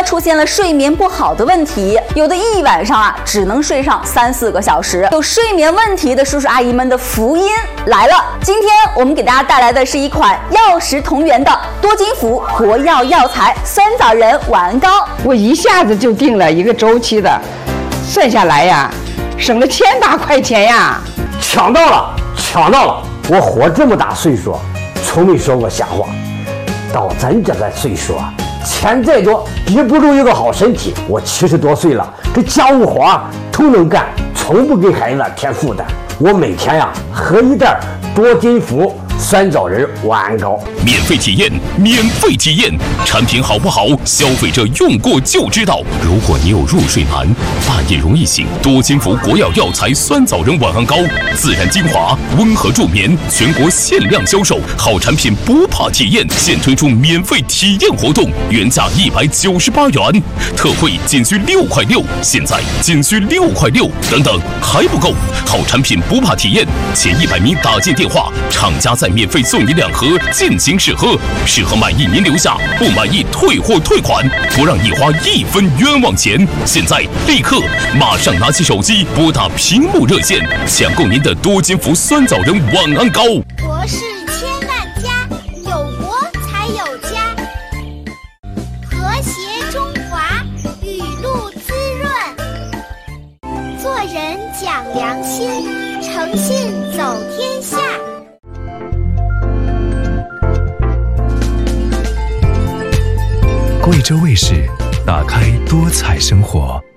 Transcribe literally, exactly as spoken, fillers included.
出现了睡眠不好的问题，有的一晚上啊只能睡上三四个小时。有睡眠问题的叔叔阿姨们的福音来了！今天我们给大家带来的是一款药食同源的多金服活药药材酸枣仁晚安膏。 我一下子就定了一个周期的，算下来呀，省了千把块钱呀！ 抢到了，抢到了！我活这么大岁数，从没说过瞎话。到咱这个岁数啊，钱再多也不如一个好身体。我七十多岁了，这家务活都能干，从不给孩子添负担。我每天呀、啊、喝一袋多金服酸枣仁晚安膏， 免费体验，免费体验，产品好不好，消费者用过就知道。如果你有入睡难，半夜容易醒，多金服国药药材酸枣仁晚安膏，自然精华，温和助眠，全国限量销售，好产品不怕体验，现推出免费体验活动，原价一百九十八元，特惠仅需六块六，现在仅需六块六，等等还不够，好产品不怕体验，前一百名打进电话，厂家在免费送你两盒，尽情试喝，试喝满意您留下，不满意退货退款，不让你花一分冤枉钱。现在立刻马上拿起手机拨打屏幕热线，抢购您的多金服酸枣仁晚安膏。 国事千万家，有国才有家，和谐中华，雨露滋润，做人讲良心，诚信走天下。 贵州卫视，打开多彩生活。